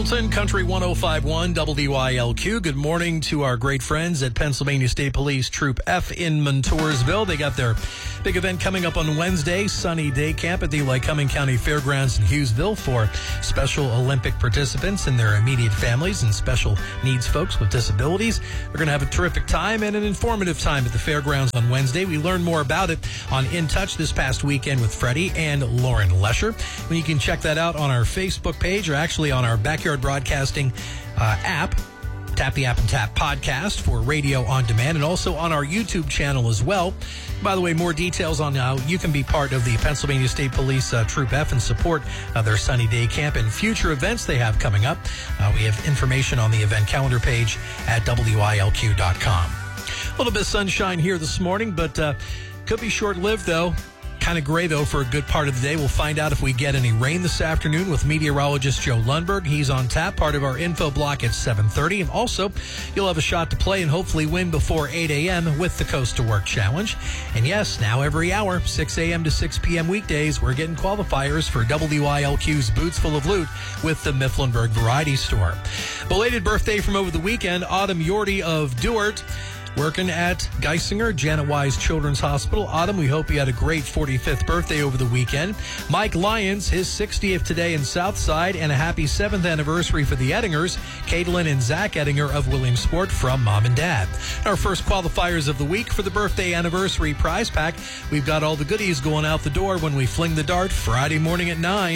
Country 105.1 WILQ. Good morning to our great friends at Pennsylvania State Police Troop F in Montoursville. They got their big event coming up on Wednesday, Sunny Day Camp at the Lycoming County Fairgrounds in Hughesville for Special Olympic participants and their immediate families and special needs folks with disabilities. We're going to have a terrific time and an informative time at the fairgrounds on Wednesday. We learned more about it on In Touch this past weekend with Freddie and Lauren Lesher. And you can check that out on our Facebook page or actually on our Backyard Broadcasting app. Tap the App and Tap podcast for radio on demand and also on our YouTube channel as well. By the way, more details on how you can be part of the Pennsylvania State Police Troop F and support their Sunny Day Camp and future events they have coming up. We have information on the event calendar page at WILQ.com. A little bit of sunshine here this morning, but could be short-lived, though. Kind of gray, though, for a good part of the day. We'll find out if we get any rain this afternoon with meteorologist Joe Lundberg. He's on tap, part of our info block at 7:30. And also, you'll have a shot to play and hopefully win before 8 a.m. with the Coast to Work Challenge. And yes, now every hour, 6 a.m. to 6 p.m. weekdays, we're getting qualifiers for WILQ's Boots Full of Loot with the Mifflinburg Variety Store. Belated birthday from over the weekend, Autumn Yorty of Duart. Working at Geisinger, Janet Wise Children's Hospital. Autumn, we hope you had a great 45th birthday over the weekend. Mike Lyons, his 60th today in Southside, and a happy 7th anniversary for the Ettingers, Caitlin and Zach Ettinger of Williamsport from Mom and Dad. Our first qualifiers of the week for the birthday anniversary prize pack. We've got all the goodies going out the door when we fling the dart Friday morning at 9.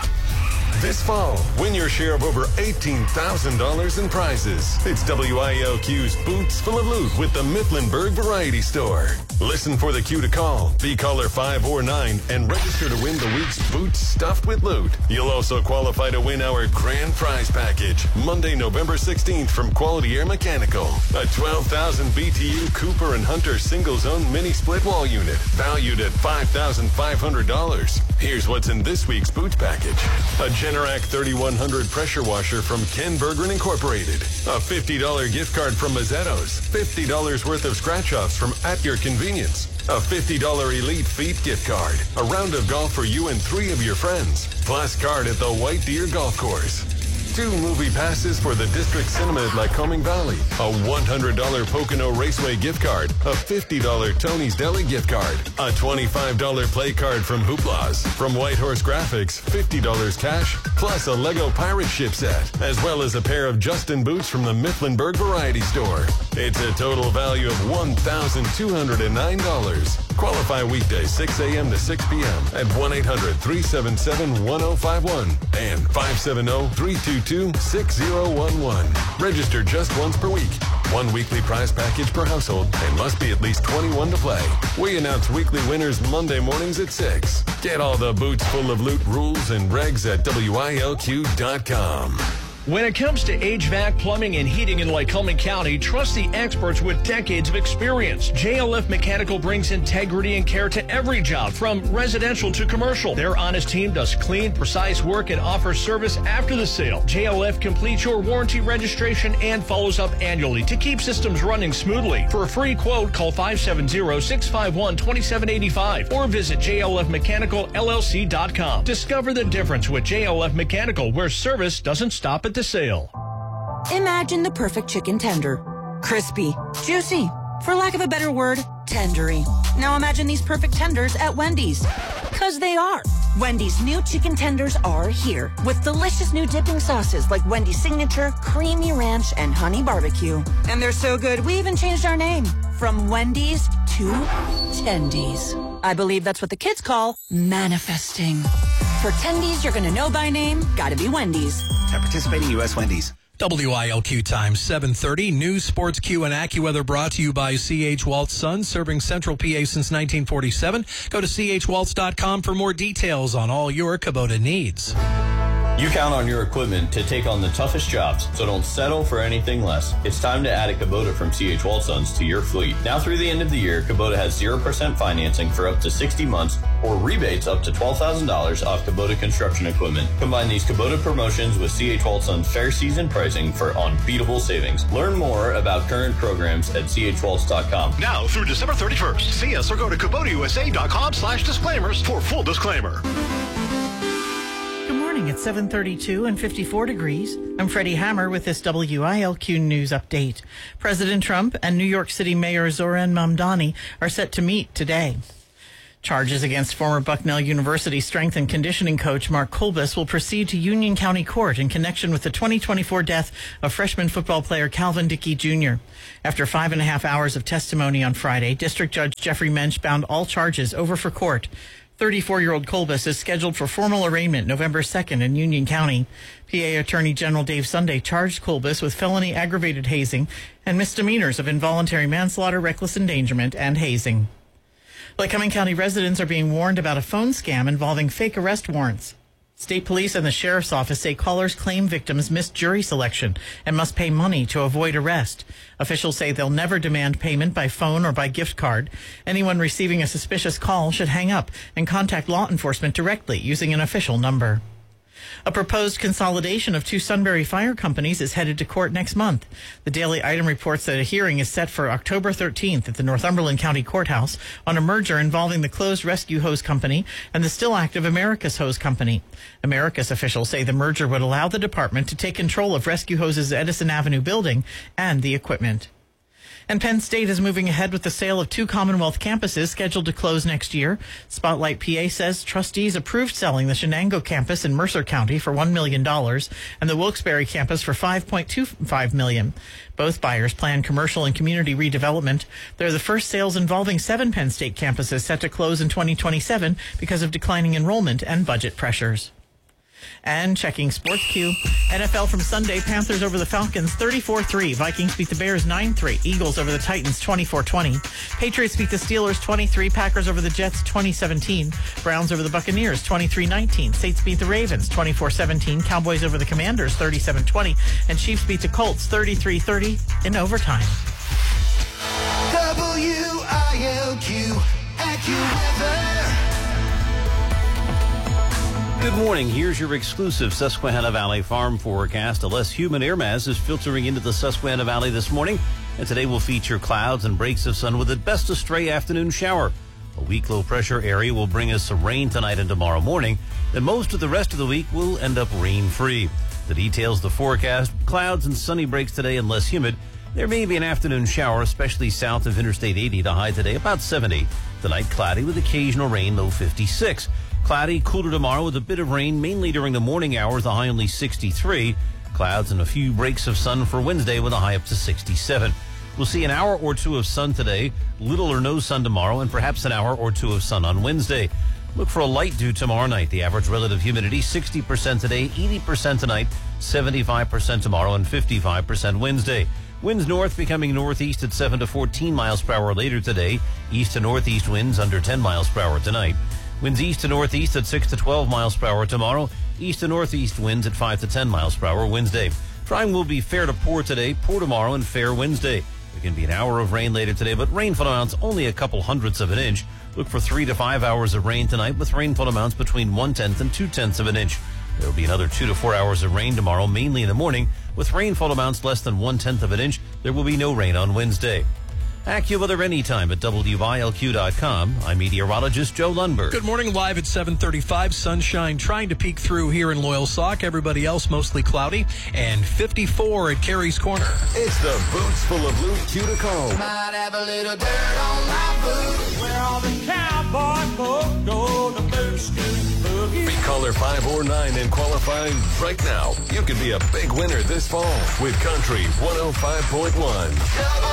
This fall, win your share of over $18,000 in prizes. It's WILQ's Boots Full of Loot with the Mifflinburg Variety Store. Listen for the cue to call. Be caller 5 or 9 and register to win the week's Boots Stuffed with Loot. You'll also qualify to win our grand prize package Monday, November 16th from Quality Air Mechanical. A 12,000 BTU Cooper and Hunter single-zone mini split wall unit valued at $5,500. Here's what's in this week's Boots package. A Generac 3100 pressure washer from Ken Bergeron Incorporated. A $50 gift card from Mazzetto's. $50 worth of scratch-offs from At Your Convenience. A $50 Elite Feet gift card. A round of golf for you and 3 of your friends. Plus card at the White Deer Golf Course. 2 movie passes for the District Cinema at Lycoming Valley. A $100 Pocono Raceway gift card. A $50 Tony's Deli gift card. A $25 play card from Hooplas. From Whitehorse Graphics, $50 cash, plus a Lego pirate ship set, as well as a pair of Justin boots from the Mifflinburg Variety Store. It's a total value of $1,209. Qualify weekdays 6 a.m. to 6 p.m. at 1-800-377-1051 and 570-322-6011. Register just once per week. 1 weekly prize package per household and must be at least 21 to play. We announce weekly winners Monday mornings at 6. Get all the Boots Full of Loot rules and regs at WILQ.com. When it comes to HVAC, plumbing, and heating in Lycoming County, trust the experts with decades of experience. JLF Mechanical brings integrity and care to every job, from residential to commercial. Their honest team does clean, precise work and offers service after the sale. JLF completes your warranty registration and follows up annually to keep systems running smoothly. For a free quote, call 570-651-2785 or visit JLFMechanicalLLC.com. Discover the difference with JLF Mechanical, where service doesn't stop at the sale. Imagine the perfect chicken tender. Crispy, juicy, for lack of a better word, tendery. Now imagine these perfect tenders at Wendy's. 'Cause they are. Wendy's new chicken tenders are here with delicious new dipping sauces like Wendy's Signature, Creamy Ranch, and Honey Barbecue. And they're so good, we even changed our name from Wendy's to Tendies. I believe that's what the kids call manifesting. For Tendies you're going to know by name, gotta be Wendy's. At participating U.S. Wendy's. WILQ time 7:30. News, Sports, Q, and AccuWeather brought to you by C.H. Waltz Sons, serving Central PA since 1947. Go to chwaltz.com for more details on all your Kubota needs. You count on your equipment to take on the toughest jobs, so don't settle for anything less. It's time to add a Kubota from C.H. Waltz Sons to your fleet. Now through the end of the year, Kubota has 0% financing for up to 60 months or rebates up to $12,000 off Kubota construction equipment. Combine these Kubota promotions with C.H. Waltz Sons fair season pricing for unbeatable savings. Learn more about current programs at chwaltz.com. Now through December 31st, see us or go to KubotaUSA.com/disclaimers for full disclaimer. Good morning, it's 7:32 and 54 degrees. I'm Freddie Hammer with this WILQ News Update. President Trump and New York City Mayor Zoran Mamdani are set to meet today. Charges against former Bucknell University strength and conditioning coach Mark Kolbus will proceed to Union County Court in connection with the 2024 death of freshman football player Calvin Dickey Jr. After 5.5 hours of testimony on Friday, District Judge Jeffrey Mensch bound all charges over for court. 34-year-old Kolbus is scheduled for formal arraignment November 2nd in Union County. PA Attorney General Dave Sunday charged Kolbus with felony aggravated hazing and misdemeanors of involuntary manslaughter, reckless endangerment, and hazing. Lycoming County residents are being warned about a phone scam involving fake arrest warrants. State police and the sheriff's office say callers claim victims missed jury selection and must pay money to avoid arrest. Officials say they'll never demand payment by phone or by gift card. Anyone receiving a suspicious call should hang up and contact law enforcement directly using an official number. A proposed consolidation of two Sunbury fire companies is headed to court next month. The Daily Item reports that a hearing is set for October 13th at the Northumberland County Courthouse on a merger involving the closed Rescue Hose Company and the still active Americas Hose Company. Americas officials say the merger would allow the department to take control of Rescue Hose's Edison Avenue building and the equipment. And Penn State is moving ahead with the sale of two Commonwealth campuses scheduled to close next year. Spotlight PA says trustees approved selling the Shenango campus in Mercer County for $1 million and the Wilkes-Barre campus for $5.25 million. Both buyers plan commercial and community redevelopment. They're the first sales involving 7 Penn State campuses set to close in 2027 because of declining enrollment and budget pressures. And checking SportsQ, NFL from Sunday, Panthers over the Falcons 34-3. Vikings beat the Bears 9-3. Eagles over the Titans 24-20. Patriots beat the Steelers 23. Packers over the Jets 20-17. Browns over the Buccaneers 23-19. Saints beat the Ravens 24-17. Cowboys over the Commanders 37-20. And Chiefs beat the Colts 33-30 in overtime. WILQ AccuWeather. Good morning. Here's your exclusive Susquehanna Valley farm forecast. A less humid air mass is filtering into the Susquehanna Valley this morning, and today will feature clouds and breaks of sun with at best a stray afternoon shower. A weak low pressure area will bring us some rain tonight and tomorrow morning. Then most of the rest of the week will end up rain-free. The details of the forecast: clouds and sunny breaks today and less humid. There may be an afternoon shower, especially south of Interstate 80. The high today about 70. Tonight cloudy with occasional rain, low 56. Cloudy, cooler tomorrow with a bit of rain, mainly during the morning hours, the high only 63. Clouds and a few breaks of sun for Wednesday with a high up to 67. We'll see an hour or two of sun today, little or no sun tomorrow, and perhaps an hour or two of sun on Wednesday. Look for a light dew tomorrow night. The average relative humidity 60% today, 80% tonight, 75% tomorrow, and 55% Wednesday. Winds north becoming northeast at 7 to 14 miles per hour later today. East to northeast winds under 10 miles per hour tonight. Winds east to northeast at 6 to 12 miles per hour tomorrow. East to northeast winds at 5 to 10 miles per hour Wednesday. Drying will be fair to poor today, poor tomorrow, and fair Wednesday. There can be an hour of rain later today, but rainfall amounts only a couple hundredths of an inch. Look for 3 to 5 hours of rain tonight with rainfall amounts between 1/10 and 2/10 of an inch. There will be another 2 to 4 hours of rain tomorrow, mainly in the morning. With rainfall amounts less than 1/10 of an inch, there will be no rain on Wednesday. AccuWeather anytime at WILQ.com. I'm meteorologist Joe Lundberg. Good morning, live at 7:35. Sunshine trying to peek through here in Loyalsock. Everybody else mostly cloudy. And 54 at Carey's Corner. It's the Boots Full of Loot Q to call. Might have a little dirt on my boots. Where all the cowboy folks go to boot scoot boogie. Be caller 5 or 9 and qualify right now. You could be a big winner this fall with Country 105.1.